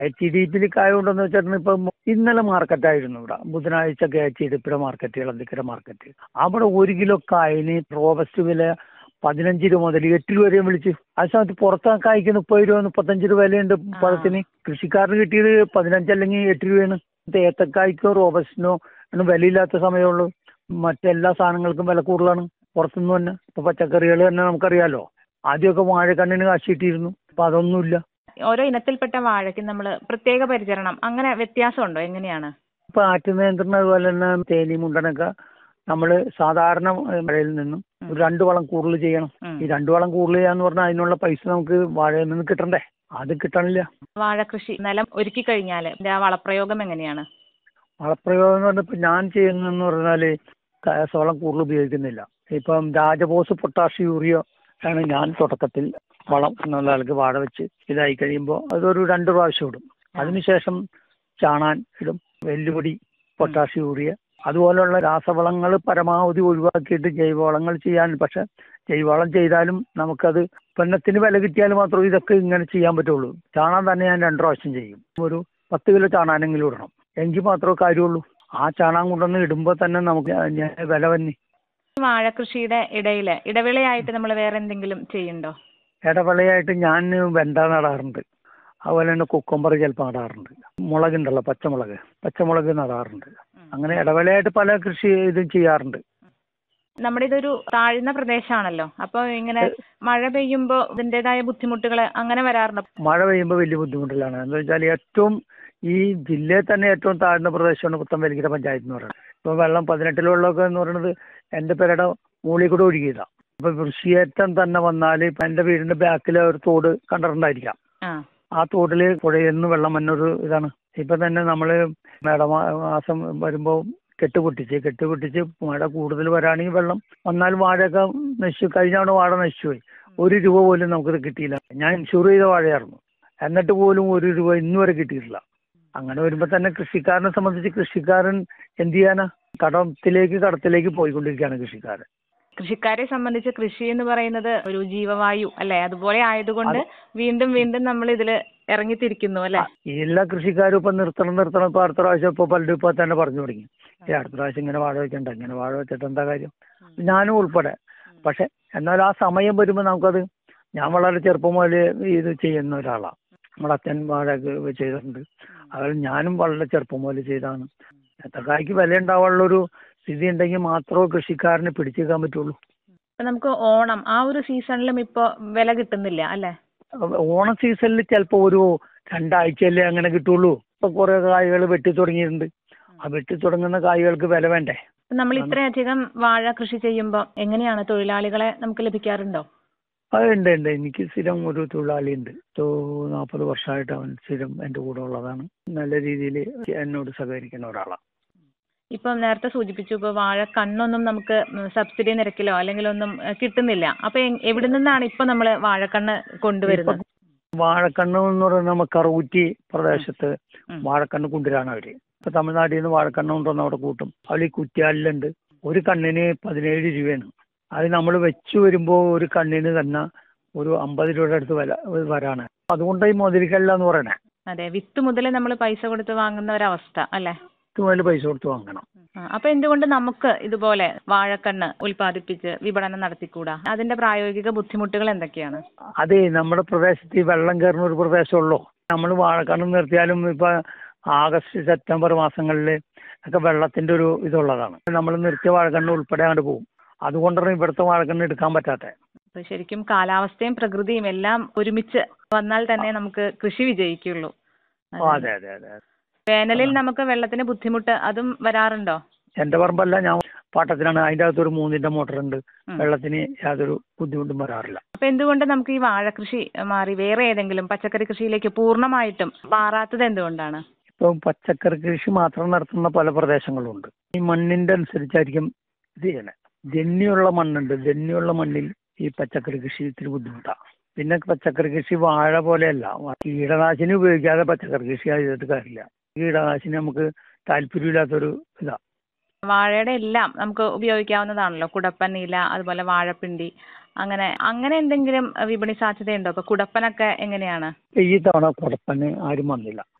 HDP കായ കൊണ്ടെന്ന് വെച്ചിട്ടുണ്ടെങ്കിൽ ഇപ്പം ഇന്നലെ മാർക്കറ്റായിരുന്നു ഇവിടെ ബുധനാഴ്ച HDP മാർക്കറ്റ് ഇളന്തിക്കര മാർക്കറ്റ്. അവിടെ 1 കിലോ കായന് റോബസ്റ്റ് വില 15 രൂപ മുതൽ 8 രൂപ വരെയും വിളിച്ചു. ആ സമയത്ത് പുറത്തെ കായ്ക്ക് 30 രൂപ 35 രൂപ വിലയുണ്ട് പഴത്തിന്. കൃഷിക്കാരന് കിട്ടിയത് 15 അല്ലെങ്കിൽ 8 രൂപയാണ്. ഏത്തക്കായ്ക്കോ റോബസ്റ്റിനോ ഒന്നും വിലയില്ലാത്ത സമയമുള്ളൂ. മറ്റെല്ലാ സാധനങ്ങൾക്കും വില കൂടുതലാണ് പുറത്തുനിന്ന് തന്നെ. ഇപ്പൊ പച്ചക്കറികൾ തന്നെ നമുക്കറിയാലോ, ആദ്യമൊക്കെ വാഴക്കണ്ണിന് കാശ് കിട്ടിയിരുന്നു, അപ്പൊ അതൊന്നുമില്ല. ഓരോ ഇനത്തിൽപ്പെട്ട വാഴയ്ക്ക് നമ്മൾ പ്രത്യേക പരിചരണം അങ്ങനെ വ്യത്യാസമുണ്ടോ? എങ്ങനെയാണ്? ഇപ്പൊ ആറ്റ് നിയന്ത്രണം അതുപോലെ തന്നെ തേനി മുണ്ടനൊക്കെ നമ്മൾ സാധാരണ മഴയിൽ നിന്നും ഒരു 2 വളം കൂടുതൽ ചെയ്യണം. ഈ 2 വളം കൂടുതൽ ചെയ്യാന്ന് പറഞ്ഞാൽ അതിനുള്ള പൈസ നമുക്ക് വാഴയിൽ നിന്ന് കിട്ടണ്ടേ? അത് കിട്ടണില്ല. വാഴ കൃഷി നിലം ഒരുക്കി കഴിഞ്ഞാൽ ആ വളപ്രയോഗം എങ്ങനെയാണ്? വളപ്രയോഗം എന്ന് പറഞ്ഞാൽ ഇപ്പൊ ഞാൻ ചെയ്യുന്നതെന്ന് പറഞ്ഞാല് കയസവളം കൂടുതൽ ഉപയോഗിക്കുന്നില്ല. ഇപ്പം രാജബോസ് പൊട്ടാഷ് യൂറിയ ആണ് ഞാൻ തുടക്കത്തിൽ വളം എന്നുള്ള ആൾക്ക് വാഴ വെച്ച് ഇതായി കഴിയുമ്പോൾ അതൊരു 2 പ്രാവശ്യം ഇടും. അതിനുശേഷം ചാണാൻ ഇടും, വെല്ലുപൊടി, പൊട്ടാഷ് യൂറിയ അതുപോലുള്ള രാസവളങ്ങൾ പരമാവധി ഒഴിവാക്കിയിട്ട് ജൈവവളങ്ങൾ ചെയ്യാൻ. പക്ഷെ ജൈവവളം ചെയ്താലും നമുക്കത് ഉൽപ്പന്നത്തിന് വില കിട്ടിയാൽ മാത്രമേ ഇതൊക്കെ ഇങ്ങനെ ചെയ്യാൻ പറ്റുള്ളൂ. ചാണാൻ തന്നെ ഞാൻ 2 പ്രാവശ്യം ചെയ്യും. ഒരു 10 കിലോ ചാണാനെങ്കിലും ഇടണം, എങ്കിൽ മാത്രമേ കാര്യമുള്ളൂ. ആ ചാണകം കൊണ്ടുവന്ന് ഇടുമ്പോൾ തന്നെ നമുക്ക് വില തന്നെ. വാഴ കൃഷിയുടെ ഇടയില് ഇടവിളയായിട്ട് നമ്മൾ വേറെ എന്തെങ്കിലും ചെയ്യുന്നുണ്ടോ? ഇടവിളയായിട്ട് ഞാൻ വെണ്ട നടാറുണ്ട്, അതുപോലെ തന്നെ കുക്കുംബർ ചിലപ്പോൾ നടാറുണ്ട്, മുളകുണ്ടല്ലോ പച്ചമുളക് നടാറുണ്ട്. അങ്ങനെ ഇടവിളയായിട്ട് പല കൃഷി ഇതും ചെയ്യാറുണ്ട്. നമ്മുടെ ഇതൊരു താഴ്ന്ന പ്രദേശമാണല്ലോ, അപ്പൊ ഇങ്ങനെ മഴ പെയ്യുമ്പോ ഇതിൻ്റെതായ ബുദ്ധിമുട്ടുകൾ അങ്ങനെ വരാറുണ്ടോ? മഴ പെയ്യുമ്പോൾ വലിയ ബുദ്ധിമുട്ടിലാണ്. എന്താ വെച്ചാൽ ഏറ്റവും ഈ ജില്ലയിൽ തന്നെ ഏറ്റവും താഴ്ന്ന പ്രദേശമാണ് പുത്തൻവേലിക്കര പഞ്ചായത്ത് എന്ന് പറയുന്നത്. ഇപ്പോൾ വെള്ളം 18 വെള്ളമൊക്കെ എന്ന് പറയുന്നത് എൻ്റെ പേരുടെ മുകളിൽ കൂടെ ഒഴുകിയതാണ്. ഇപ്പൊ വൃഷിയേറ്റം തന്നെ വന്നാൽ ഇപ്പൊ എൻ്റെ വീടിന്റെ ബാക്കിലെ ഒരു തോട് കണ്ടിട്ടുണ്ടായിരിക്കാം. ആ തോട്ടില് പുഴയെന്ന് വെള്ളം വന്നൊരു ഇതാണ്. ഇപ്പൊ തന്നെ നമ്മള് മേടമാസം വരുമ്പോൾ കെട്ടുപൊട്ടിച്ച് മഴ കൂടുതൽ വരാണെങ്കിൽ വെള്ളം വന്നാൽ വാഴയൊക്കെ നശിച്ചു. കഴിഞ്ഞ തവണ വാഴ നശിച്ചുപോയി. 1 രൂപ പോലും നമുക്കത് കിട്ടിയില്ല. ഞാൻ ഇൻഷൂർ ചെയ്ത വാഴയായിരുന്നു, എന്നിട്ട് പോലും 1 രൂപ ഇന്ന് വരെ കിട്ടിയിട്ടില്ല. അങ്ങനെ വരുമ്പോ തന്നെ കൃഷിക്കാരനെ സംബന്ധിച്ച് കൃഷിക്കാരൻ എന്ത് ചെയ്യാനാ? കടത്തിലേക്ക് പോയിക്കൊണ്ടിരിക്കുകയാണ് കൃഷിക്കാരൻ. കൃഷിക്കാരെ സംബന്ധിച്ച് കൃഷി എന്ന് പറയുന്നത് ഒരു ജീവവായു അല്ലെ? അതുപോലെ ആയതുകൊണ്ട് വീണ്ടും നമ്മൾ ഇതില് ഇറങ്ങിത്തിരിക്കുന്നു അല്ലെ? എല്ലാ കൃഷിക്കാരും ഇപ്പൊ നിർത്തണം. ഇപ്പൊ അടുത്ത പ്രാവശ്യം ഇപ്പൊ പലരും ഇപ്പൊ തന്നെ പറഞ്ഞു തുടങ്ങി, അടുത്ത പ്രാവശ്യം ഇങ്ങനെ വാഴ വെക്കണ്ട, ഇങ്ങനെ വാഴ വെച്ചിട്ട് എന്താ കാര്യം? ഞാനും ഉൾപ്പെടെ. പക്ഷെ എന്നാൽ ആ സമയം വരുമ്പോൾ നമുക്കത്, ഞാൻ വളരെ ചെറുപ്പം മുതൽ ഇത് ചെയ്യുന്ന ഒരാളാണ്. നമ്മുടെ അച്ഛൻ വാഴ ചെയ്തിട്ടുണ്ട്, അത് ഞാനും വളരെ ചെറുപ്പം മുതൽ ചെയ്താണ്. ഏത്തക്കായ്ക്ക് വില ഉണ്ടാവാനുള്ളൊരു സ്ഥിതി ഉണ്ടെങ്കിൽ മാത്രമേ കൃഷിക്കാരന് പിടിച്ചേക്കാൻ പറ്റുള്ളൂ. നമുക്ക് ഓണം ആ ഒരു സീസണിലും ഇപ്പൊ വില കിട്ടുന്നില്ല അല്ലെ? ഓണം സീസണിൽ ചിലപ്പോ ഒരു 2 ആഴ്ചയല്ലേ അങ്ങനെ കിട്ടുള്ളൂ. ഇപ്പൊ കുറെ കായ്കൾ വെട്ടി തുടങ്ങിയിട്ടുണ്ട്. ആ വെട്ടി തുടങ്ങുന്ന കായ്കൾക്ക് വില വേണ്ടേ? നമ്മൾ ഇത്രയധികം വാഴ കൃഷി ചെയ്യുമ്പോൾ എങ്ങനെയാണ് തൊഴിലാളികളെ നമുക്ക് ലഭിക്കാറുണ്ടോ? അതുണ്ട്. എനിക്ക് സ്ഥിരം ഒരു തൊഴിലാളി ഉണ്ട്. 40 വർഷമായിട്ട് അവൻ സ്ഥിരം എൻ്റെ കൂടെ ഉള്ളതാണ്. നല്ല രീതിയിൽ എന്നോട് സഹകരിക്കുന്ന ഒരാളാണ്. ഇപ്പം നേരത്തെ സൂചിപ്പിച്ചു, ഇപ്പൊ വാഴ കണ്ണൊന്നും നമുക്ക് സബ്സിഡി നിരക്കിലോ അല്ലെങ്കിൽ ഒന്നും കിട്ടുന്നില്ല. അപ്പൊ എവിടെ നിന്നാണ് ഇപ്പൊ നമ്മള് വാഴക്കണ്ണ് കൊണ്ടുവരുന്നത്? വാഴക്കണ്ണ് എന്ന് പറയുന്നത് നമുക്ക് കറൂറ്റി പ്രദേശത്ത് വാഴക്കണ്ണ് കൊണ്ടുവരാണ് അവര്. ഇപ്പൊ തമിഴ്നാട്ടിൽ നിന്ന് വാഴക്കണ്ണ് കൊണ്ടുവന്ന് അവിടെ കൂട്ടും. അവര് ഈ കുറ്റ്യാലിലുണ്ട്. ഒരു കണ്ണിന് 17 രൂപയാണ്. അത് നമ്മൾ വെച്ചു വരുമ്പോൾ ഒരു കണ്ണിന് തന്നെ ഒരു 50 രൂപയുടെ അടുത്ത് വില വരാണ്. അതുകൊണ്ട് ഈ മുതലിക്കല്ല എന്ന് പറയണേ. അതെ, വിത്ത് മുതൽ നമ്മൾ പൈസ കൊടുത്ത് വാങ്ങുന്ന ഒരവസ്ഥ അല്ലെ? മുതൽ പൈസ കൊടുത്ത് വാങ്ങണം. അപ്പൊ എന്തുകൊണ്ട് നമുക്ക് ഇതുപോലെ വാഴക്കണ്ണ് ഉൽപ്പാദിപ്പിച്ച് വിപണനം നടത്തിക്കൂടാ? അതിന്റെ പ്രായോഗിക ബുദ്ധിമുട്ടുകൾ എന്തൊക്കെയാണ്? അതെ, നമ്മുടെ പ്രദേശത്ത് ഈ വെള്ളം കയറുന്ന ഒരു പ്രദേശമുള്ളൂ. നമ്മൾ വാഴക്കണ്ണ് നിർത്തിയാലും ഇപ്പൊ ആഗസ്റ്റ് സെപ്റ്റംബർ മാസങ്ങളിൽ ഒക്കെ വെള്ളത്തിന്റെ ഒരു ഇതുള്ളതാണ്. നമ്മൾ നിർത്തിയ വാഴക്കണ്ണ് ഉൾപ്പെടെ അങ്ങോട്ട് പോകും. അതുകൊണ്ടാണ് ഇവിടുത്തെ വാഴക്കണ്ണ് എടുക്കാൻ പറ്റാത്തത്. ശരിക്കും കാലാവസ്ഥയും പ്രകൃതിയും എല്ലാം ഒരുമിച്ച് വന്നാൽ തന്നെ നമുക്ക് കൃഷി വിജയിക്കുള്ളൂ. അതെ. വേനലിൽ നമുക്ക് വെള്ളത്തിന് ബുദ്ധിമുട്ട് അതും വരാറുണ്ടോ? എന്റെ പറമ്പല്ല, ഞാൻ പാട്ടത്തിനാണ്. അതിന്റെ അകത്ത് ഒരു 3-ന്റെ മോട്ടറുണ്ട്. വെള്ളത്തിന് യാതൊരു ബുദ്ധിമുട്ടും വരാറില്ല. അപ്പൊ എന്തുകൊണ്ട് നമുക്ക് ഈ വാഴ കൃഷി മാറി വേറെ ഏതെങ്കിലും പച്ചക്കറി കൃഷിയിലേക്ക് പൂർണ്ണമായിട്ടും മാറാത്തത് എന്തുകൊണ്ടാണ്? ഇപ്പം പച്ചക്കറി കൃഷി മാത്രം നടത്തുന്ന പല പ്രദേശങ്ങളുണ്ട്. ഈ മണ്ണിന്റെ അനുസരിച്ചായിരിക്കും ഇത് ചെയ്യണേ. ജന്യുള്ള മണ്ണുണ്ട്. ജന്യുള്ള മണ്ണിൽ ഈ പച്ചക്കറി കൃഷി ഇത്തിരി ബുദ്ധിമുട്ടാണ്. പിന്നെ പച്ചക്കറി കൃഷി വാഴ പോലെയല്ല. കീടനാശിനി ഉപയോഗിക്കാതെ പച്ചക്കറി കൃഷി ചെയ്തിട്ട് കാര്യമില്ല. കീടനാശിനി നമുക്ക് താല്പര്യമില്ലാത്തൊരു ഇതാ. വാഴയുടെ എല്ലാം നമുക്ക് ഉപയോഗിക്കാവുന്നതാണല്ലോ. കുടപ്പൻ ഇല, അതുപോലെ വാഴപ്പിണ്ടി, അങ്ങനെ അങ്ങനെ എന്തെങ്കിലും വിപണി സാധ്യതയുണ്ടോ? ഇപ്പൊ കുടപ്പനൊക്കെ എങ്ങനെയാണ്? ഈ തവണ കുടപ്പന് ആരും വന്നില്ല.